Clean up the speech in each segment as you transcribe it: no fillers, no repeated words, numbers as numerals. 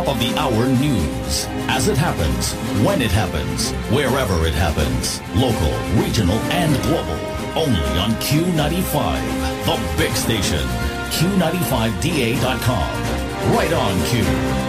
top of the hour news. As it happens, when it happens, wherever it happens. Local, regional, and global. Only on Q95, the big station. Q95DA.com. Right on Q.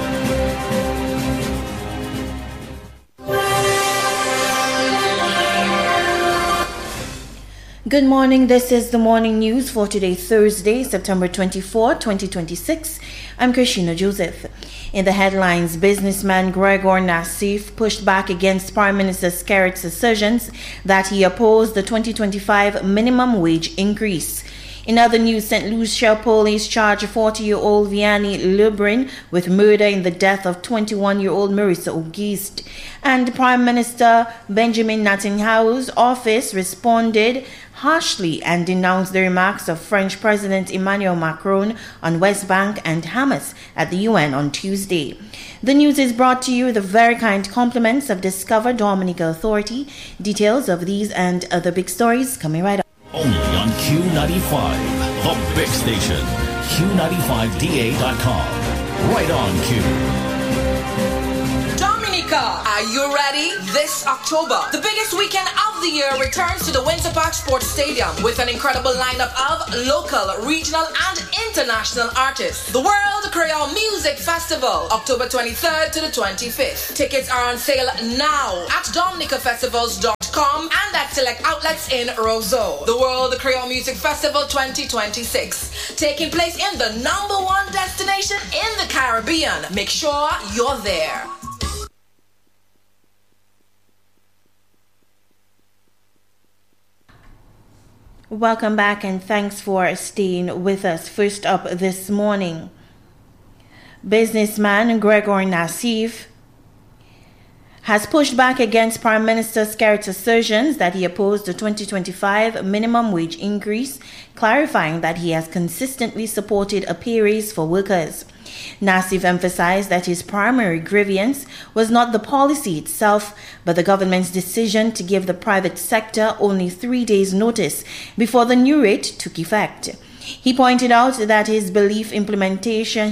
Good morning. This is the morning news for today, Thursday, September 24, 2026. I'm Christina Joseph. In the headlines, businessman Gregor Nassif pushed back against Prime Minister Skerrit's assertions that he opposed the 2025 minimum wage increase. In other news, St. Lucia police charged 40-year-old Vianney Lubrin with murder in the death of 21-year-old Marissa Auguste. And Prime Minister Benjamin Netanyahu's office responded harshly and denounced the remarks of French President Emmanuel Macron on West Bank and Hamas at the UN on Tuesday. The news is brought to you with the very kind compliments of Discover Dominica Authority. Details of these and other big stories coming right up. Only on Q95, the big station. Q95DA.com. Right on Q. Are you ready? This October, the biggest weekend of the year returns to the Winter Park Sports Stadium with an incredible lineup of local, regional, and international artists. The World Creole Music Festival, October 23rd to the 25th. Tickets are on sale now at dominicafestivals.com and at select outlets in Roseau. The World Creole Music Festival 2026, taking place in the #1 destination in the Caribbean. Make sure you're there. Welcome back and thanks for staying with us. First up this morning, businessman Gregor Nassif has pushed back against Prime Minister Skerrit's assertions that he opposed the 2025 minimum wage increase, clarifying that he has consistently supported a pay raise for workers. Nassif emphasized that his primary grievance was not the policy itself, but the government's decision to give the private sector only 3 days' notice before the new rate took effect. He pointed out that his brief implementation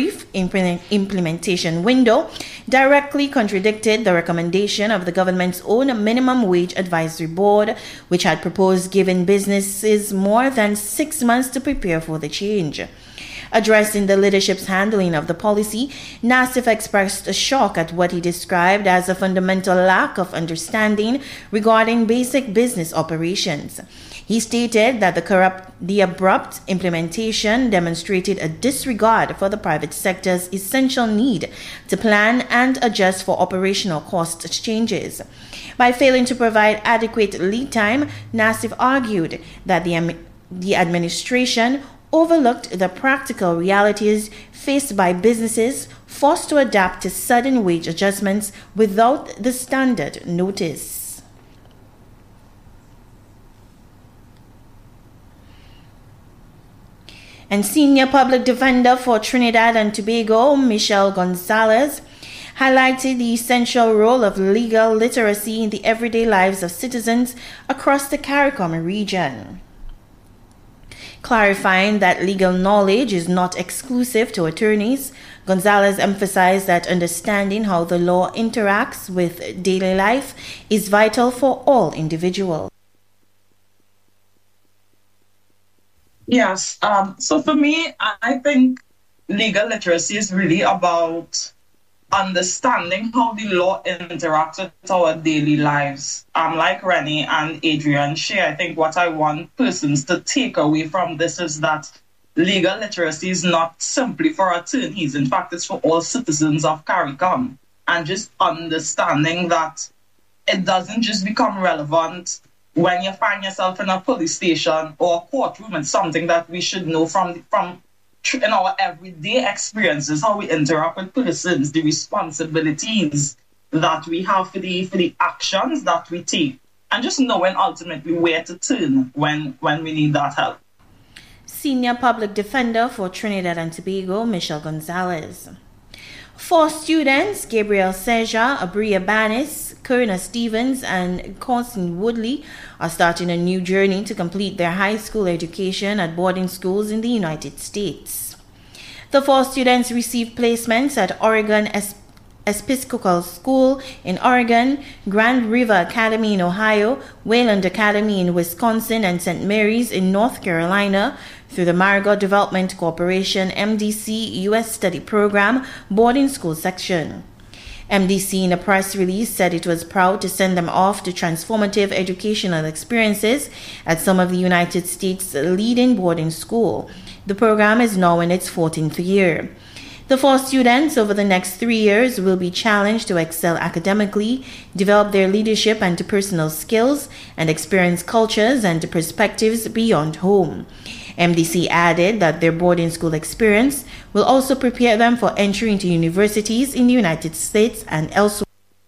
window directly contradicted the recommendation of the government's own minimum wage advisory board, which had proposed giving businesses more than 6 months to prepare for the change. Addressing the leadership's handling of the policy, Nassif expressed a shock at what he described as a fundamental lack of understanding regarding basic business operations. He stated that the abrupt implementation demonstrated a disregard for the private sector's essential need to plan and adjust for operational cost changes. By failing to provide adequate lead time, Nassif argued that the administration overlooked the practical realities faced by businesses forced to adapt to sudden wage adjustments without the standard notice. And Senior Public Defender for Trinidad and Tobago, Michelle Gonzalez, highlighted the essential role of legal literacy in the everyday lives of citizens across the CARICOM region. Clarifying that legal knowledge is not exclusive to attorneys, Gonzalez emphasized that understanding how the law interacts with daily life is vital for all individuals. Yes, so for me, I think legal literacy is really about understanding how the law interacts with our daily lives. Like Rennie and Adrian share, I think what I want persons to take away from this is that legal literacy is not simply for attorneys. In fact, it's for all citizens of CARICOM. And just understanding that it doesn't just become relevant when you find yourself in a police station or a courtroom. It's something that we should know from in our everyday experiences, how we interact with persons, the responsibilities that we have for the actions that we take, and just knowing ultimately where to turn when we need that help. Senior Public Defender for Trinidad and Tobago, Michelle Gonzalez. 4 students, Gabriel Seja, Abria Banis, Kerna Stevens, and Constance Woodley, are starting a new journey to complete their high school education at boarding schools in the United States. The 4 students received placements at Oregon Episcopal School in Oregon, Grand River Academy in Ohio, Wayland Academy in Wisconsin, and St. Mary's in North Carolina through the Marigot Development Corporation MDC U.S. Study Program Boarding School Section. MDC in a press release said it was proud to send them off to transformative educational experiences at some of the United States' leading boarding school. The program is now in its 14th year. The 4 students over the next 3 years will be challenged to excel academically, develop their leadership and personal skills, and experience cultures and perspectives beyond home. MDC added that their boarding school experience will also prepare them for entry into universities in the United States and elsewhere,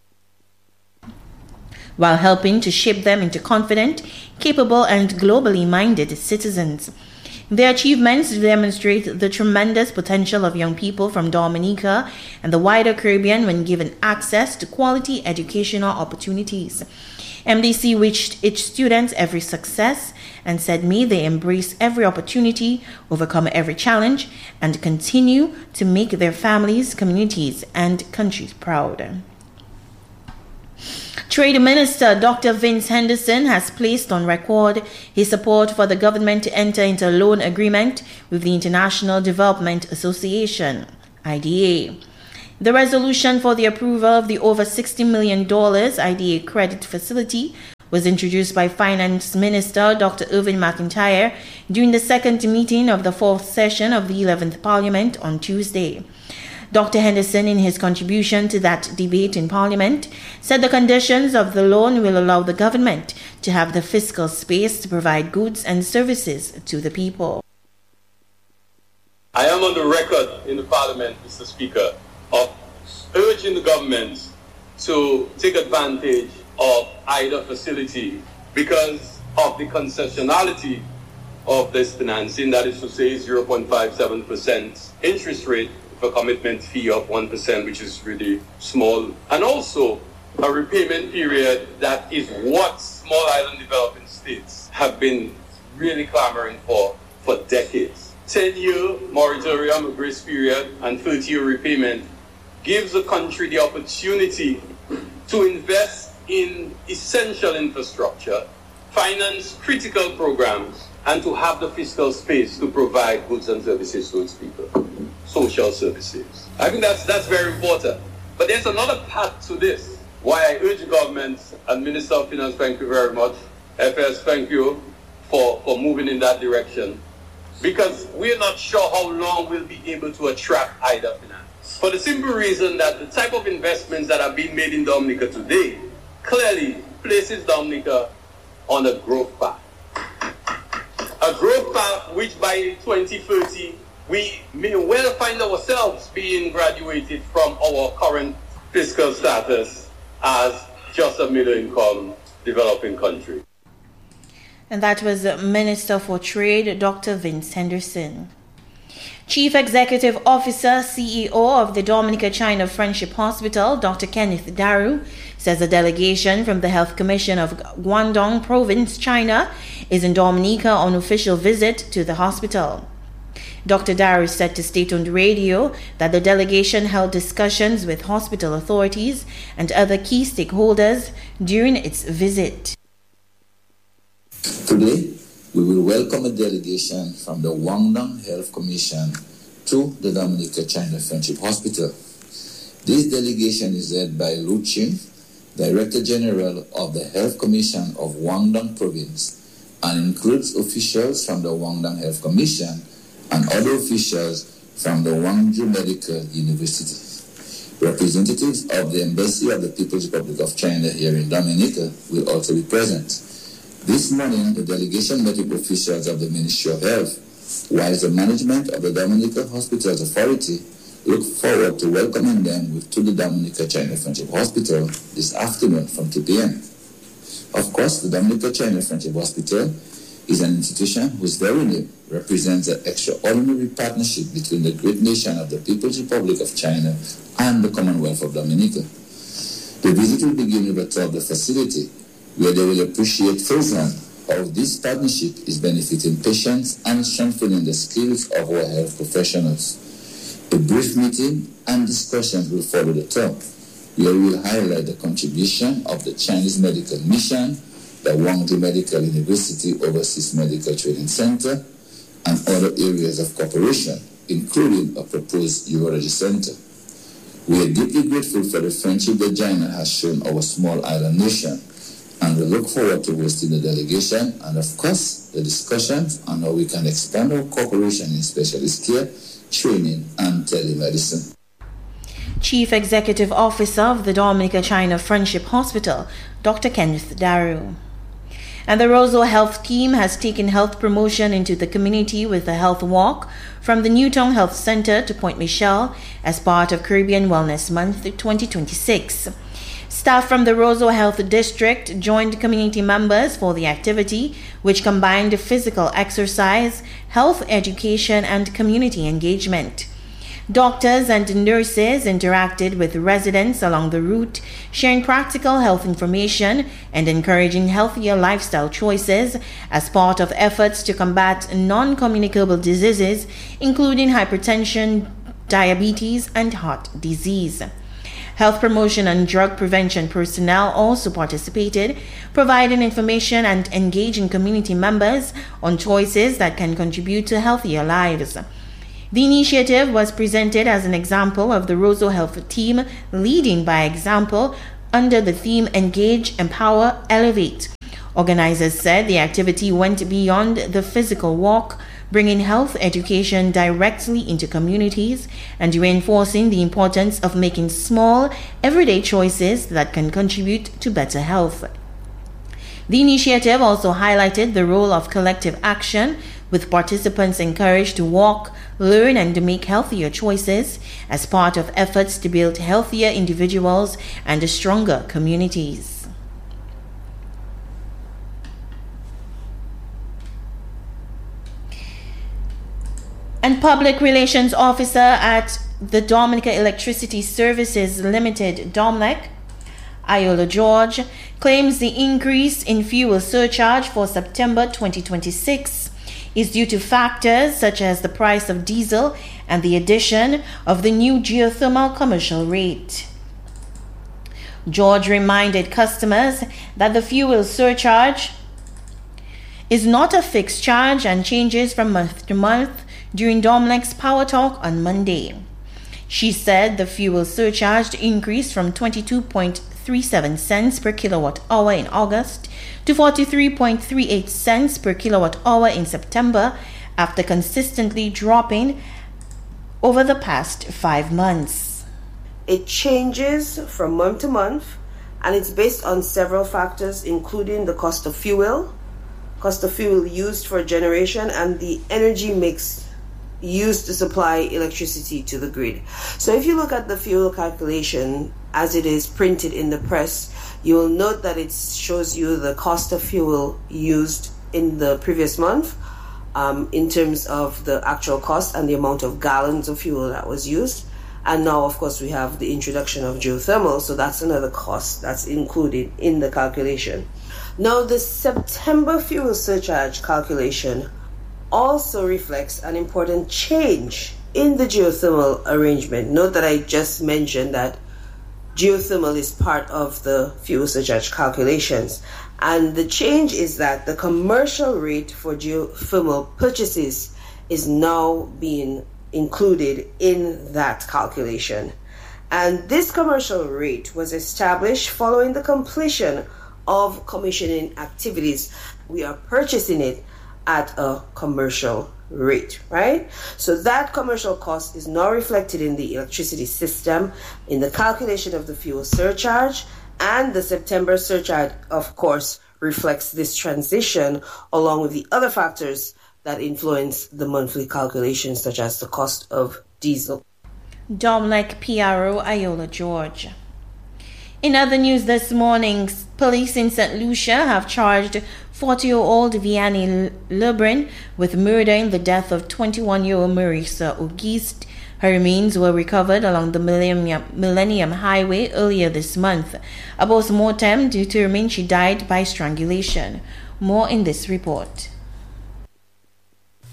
while helping to shape them into confident, capable, and globally minded citizens. Their achievements demonstrate the tremendous potential of young people from Dominica and the wider Caribbean when given access to quality educational opportunities. MDC wished its students every success and said may they embrace every opportunity, overcome every challenge, and continue to make their families, communities, and countries proud. Trade Minister Dr. Vince Henderson has placed on record his support for the government to enter into a loan agreement with the International Development Association, IDA. The resolution for the approval of the over $60 million IDA credit facility was introduced by Finance Minister Dr. Irvin McIntyre during the second meeting of the 4th session of the 11th Parliament on Tuesday. Dr. Henderson, in his contribution to that debate in Parliament, said the conditions of the loan will allow the government to have the fiscal space to provide goods and services to the people. I am on the record in the Parliament, Mr. Speaker, of urging the government to take advantage of IDA facility because of the concessionality of this financing, that is to say 0.57% interest rate for commitment fee of 1%, which is really small, and also a repayment period that is what small island developing states have been really clamoring for decades. 10-year moratorium, a grace period, and 30-year repayment gives the country the opportunity to invest in essential infrastructure, finance critical programs, and to have the fiscal space to provide goods and services to its people. Social services. I think that's very important. But there's another part to this. Why I urge the government and Minister of Finance, thank you very much. FS, thank you for moving in that direction. Because we're not sure how long we'll be able to attract IDA finance. For the simple reason that the type of investments that are being made in Dominica today clearly places Dominica on a growth path. A growth path which by 2030 we may well find ourselves being graduated from our current fiscal status as just a middle-income developing country. And that was Minister for Trade, Dr. Vince Henderson. Chief Executive Officer, CEO of the Dominica-China Friendship Hospital, Dr. Kenneth Daru, says a delegation from the Health Commission of Guangdong Province, China, is in Dominica on official visit to the hospital. Dr. Daru said to state-owned radio that the delegation held discussions with hospital authorities and other key stakeholders during its visit. Today, we will welcome a delegation from the Guangdong Health Commission to the Dominica-China Friendship Hospital. This delegation is led by Lu Qing, Director General of the Health Commission of Guangdong Province, and includes officials from the Guangdong Health Commission and other officials from the Guangzhou Medical University. Representatives of the Embassy of the People's Republic of China here in Dominica will also be present. This morning, the delegation met with officials of the Ministry of Health, while the management of the Dominica Hospitals Authority look forward to welcoming them to the Dominica-China Friendship Hospital this afternoon from 2 p.m. Of course, the Dominica-China Friendship Hospital is an institution whose very name represents an extraordinary partnership between the great nation of the People's Republic of China and the Commonwealth of Dominica. The visit will begin with a tour of the facility, where they will appreciate firsthand how this partnership is benefiting patients and strengthening the skills of our health professionals. A brief meeting and discussions will follow the talk, where we will highlight the contribution of the Chinese Medical Mission, the Guangzhou Medical University Overseas Medical Training Center, and other areas of cooperation, including a proposed urology center. We are deeply grateful for the friendship that China has shown our small island nation, and we look forward to hosting the delegation and, of course, the discussions on how we can expand our cooperation in specialist care, training, and telemedicine. Chief Executive Officer of the Dominica-China Friendship Hospital, Dr. Kenneth Daru. And the Roseau Health Team has taken health promotion into the community with a health walk from the Newtown Health Center to Point Michelle as part of Caribbean Wellness Month 2026. Staff from the Roseau Health District joined community members for the activity, which combined physical exercise, health education, and community engagement. Doctors and nurses interacted with residents along the route, sharing practical health information and encouraging healthier lifestyle choices as part of efforts to combat non-communicable diseases, including hypertension, diabetes, and heart disease. Health promotion and drug prevention personnel also participated, providing information and engaging community members on choices that can contribute to healthier lives. The initiative was presented as an example of the Roseau Health Team leading by example under the theme Engage, Empower, Elevate. Organizers said the activity went beyond the physical walk, bringing health education directly into communities and reinforcing the importance of making small, everyday choices that can contribute to better health. The initiative also highlighted the role of collective action, with participants encouraged to walk, learn, and to make healthier choices as part of efforts to build healthier individuals and stronger communities. And Public Relations Officer at the Dominica Electricity Services Limited, DOMLEC, Iola George, claims the increase in fuel surcharge for September 2026 is due to factors such as the price of diesel and the addition of the new geothermal commercial rate. George reminded customers that the fuel surcharge is not a fixed charge and changes from month to month during DOMLEC's Power Talk on Monday. She said the fuel surcharge increased from 22.37 cents per kilowatt hour in August to 43.38 cents per kilowatt hour in September after consistently dropping over the past 5 months. It changes from month to month, and it's based on several factors, including the cost of fuel used for generation, and the energy mix used to supply electricity to the grid. So if you look at the fuel calculation as it is printed in the press, you will note that it shows you the cost of fuel used in the previous month in terms of the actual cost and the amount of gallons of fuel that was used. And now, of course, we have the introduction of geothermal, so that's another cost that's included in the calculation. Now, the September fuel surcharge calculation also reflects an important change in the geothermal arrangement. Note that I just mentioned that geothermal is part of the fuel surcharge calculations, and the change is that the commercial rate for geothermal purchases is now being included in that calculation. And this commercial rate was established following the completion of commissioning activities. We are purchasing it at a commercial rate, right? So that commercial cost is now reflected in the electricity system in the calculation of the fuel surcharge, and the September surcharge, of course, reflects this transition along with the other factors that influence the monthly calculations, such as the cost of diesel. DOMLEC PRO Iola George. In other news this morning, police in St. Lucia have charged 40-year-old Vianney Lebrun with murdering the death of 21-year-old Marisa Auguste. Her remains were recovered along the Millennium Highway earlier this month. A post-mortem determined she died by strangulation. More in this report.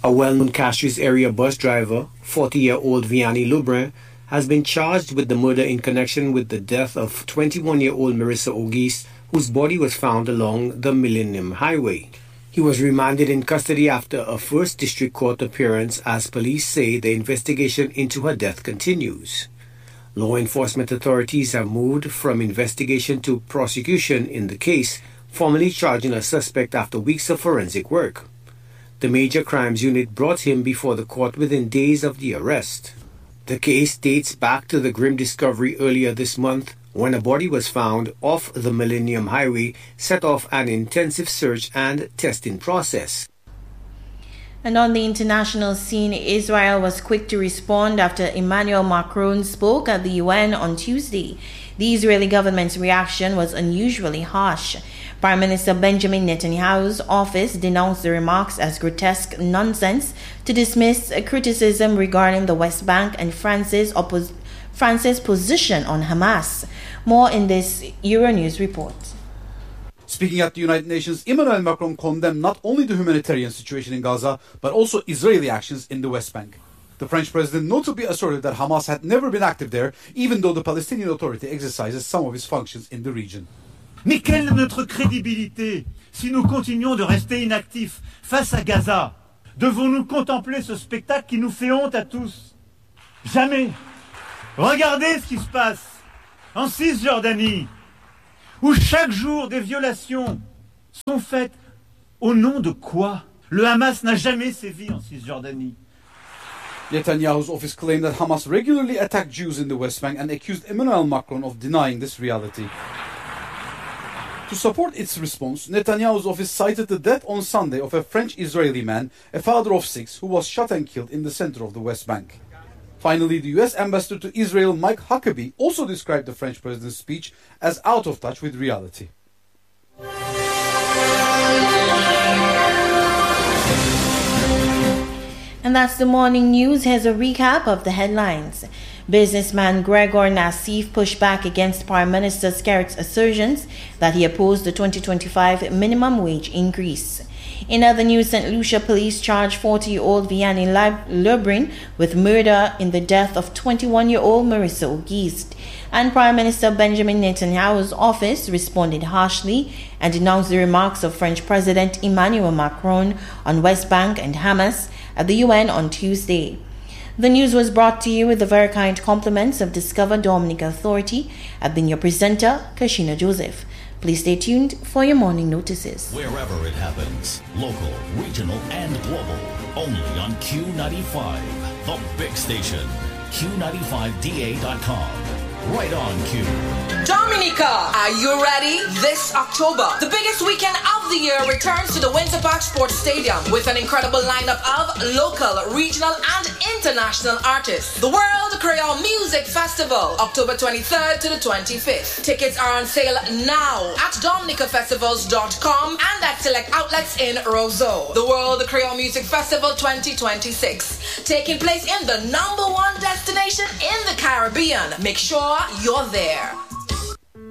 A well-known Castries area bus driver, 40-year-old Vianney Lebrun, has been charged with the murder in connection with the death of 21-year-old Marissa Auguste, whose body was found along the Millennium Highway. He was remanded in custody after a first district court appearance as police say the investigation into her death continues. Law enforcement authorities have moved from investigation to prosecution in the case, formally charging a suspect after weeks of forensic work. The Major Crimes Unit brought him before the court within days of the arrest. The case dates back to the grim discovery earlier this month when a body was found off the Millennium Highway, set off an intensive search and testing process. And on the international scene, Israel was quick to respond after Emmanuel Macron spoke at the UN on Tuesday. The Israeli government's reaction was unusually harsh. Prime Minister Benjamin Netanyahu's office denounced the remarks as grotesque nonsense to dismiss criticism regarding the West Bank and France's position on Hamas. More in this Euronews report. Speaking at the United Nations, Emmanuel Macron condemned not only the humanitarian situation in Gaza, but also Israeli actions in the West Bank. The French president notably asserted that Hamas had never been active there, even though the Palestinian Authority exercises some of its functions in the region. Mais quelle est notre crédibilité si nous continuons de rester inactifs face à Gaza? Devons-nous contempler ce spectacle qui nous fait honte à tous? Jamais. Regardez ce qui se passe en Cisjordanie, où chaque jour des violations sont faites. Au nom de quoi? Le Hamas n'a jamais sévi en Cisjordanie. Netanyahu's office claimed that Hamas regularly attacked Jews in the West Bank and accused Emmanuel Macron of denying this reality. To support its response, Netanyahu's office cited the death on Sunday of a French-Israeli man, a father of 6, who was shot and killed in the center of the West Bank. Finally, the US ambassador to Israel, Mike Huckabee, also described the French president's speech as out of touch with reality. And that's the morning news. Here's a recap of the headlines. Businessman Gregor Nassif pushed back against Prime Minister Skerrit's assertions that he opposed the 2025 minimum wage increase. In other news, St. Lucia police charged 40-year-old Vianney Lebrun with murder in the death of 21-year-old Marissa Auguste. And Prime Minister Benjamin Netanyahu's office responded harshly and denounced the remarks of French President Emmanuel Macron on West Bank and Hamas at the UN on Tuesday. The news was brought to you with the very kind compliments of Discover Dominica Authority. I've been your presenter, Kashina Joseph. Please stay tuned for your morning notices. Wherever it happens, local, regional, and global, only on Q95, the big station, Q95DA.com. Right on Q. Dominica, are you ready? This October, the biggest weekend of the year returns to the Winter Park Sports Stadium with an incredible lineup of local, regional, and international artists. The World Creole Music Festival, October 23rd to the 25th. Tickets are on sale now at dominicafestivals.com and at select outlets in Roseau. The World Creole Music Festival 2026, taking place in the #1 destination in the Caribbean. Make sure you're there.